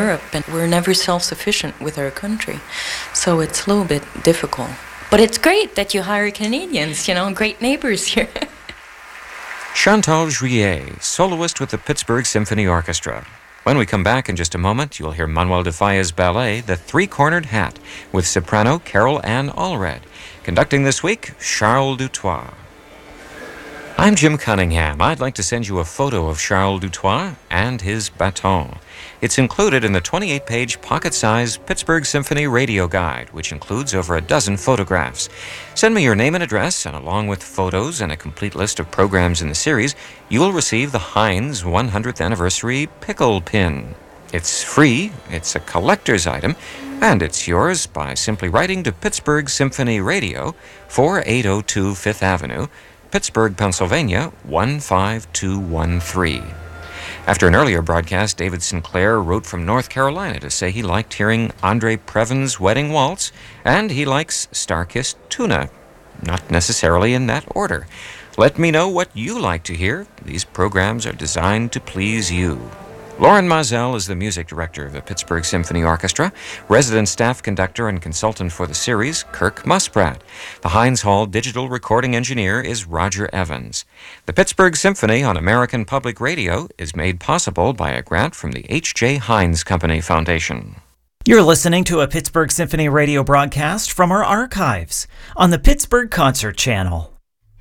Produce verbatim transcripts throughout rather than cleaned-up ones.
Europe, and we're never self-sufficient with our country. So it's a little bit difficult. But it's great that you hire Canadians, you know, great neighbors here. Chantal Juillet, soloist with the Pittsburgh Symphony Orchestra. When we come back in just a moment, you'll hear Manuel de Falla's ballet, The Three-Cornered Hat, with soprano Carol Ann Allred. Conducting this week, Charles Dutoit. I'm Jim Cunningham. I'd like to send you a photo of Charles Dutoit and his baton. It's included in the twenty-eight page pocket-sized Pittsburgh Symphony Radio Guide, which includes over a dozen photographs. Send me your name and address, and along with photos and a complete list of programs in the series, you will receive the Heinz one hundredth Anniversary Pickle Pin. It's free, it's a collector's item, and it's yours by simply writing to Pittsburgh Symphony Radio, forty-eight oh two Fifth Avenue, Pittsburgh, Pennsylvania, one five two one three. After an earlier broadcast, David Sinclair wrote from North Carolina to say he liked hearing Andre Previn's Wedding Waltz, and he likes Star-Kissed Tuna. Not necessarily in that order. Let me know what you like to hear. These programs are designed to please you. Lauren Mazel is the music director of the Pittsburgh Symphony Orchestra. Resident staff conductor and consultant for the series, Kirk Musprat. The Heinz Hall digital recording engineer is Roger Evans. The Pittsburgh Symphony on American Public Radio is made possible by a grant from the H J. Heinz Company Foundation. You're listening to a Pittsburgh Symphony radio broadcast from our archives on the Pittsburgh Concert Channel.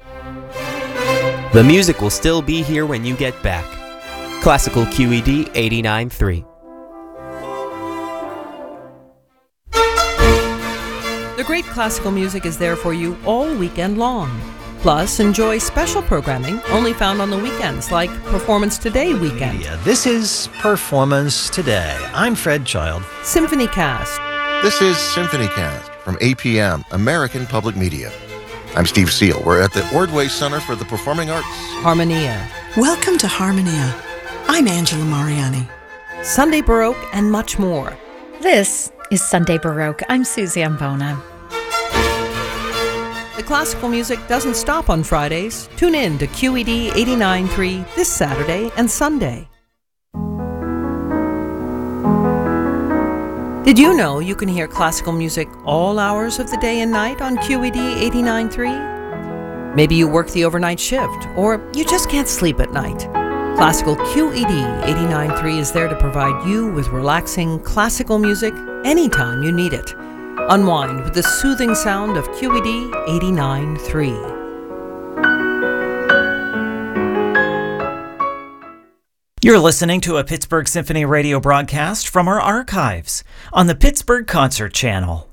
The music will still be here when you get back. Classical Q E D eighty-nine point three. The great classical music is there for you all weekend long. Plus, enjoy special programming only found on the weekends, like Performance Today weekend. Yeah, this is Performance Today. I'm Fred Child. Symphony Cast. This is Symphony Cast from A P M, American Public Media. I'm Steve Seal. We're at the Ordway Center for the Performing Arts. Harmonia. Welcome to Harmonia. I'm Angela Mariani. Sunday Baroque and much more. This is Sunday Baroque. I'm Susie Ambona. The classical music doesn't stop on Fridays. Tune in to Q E D eighty-nine point three this Saturday and Sunday. Did you know you can hear classical music all hours of the day and night on Q E D eighty-nine point three? Maybe you work the overnight shift, or you just can't sleep at night. Classical Q E D eighty-nine point three is there to provide you with relaxing classical music anytime you need it. Unwind with the soothing sound of Q E D eighty-nine point three. You're listening to a Pittsburgh Symphony radio broadcast from our archives on the Pittsburgh Concert Channel.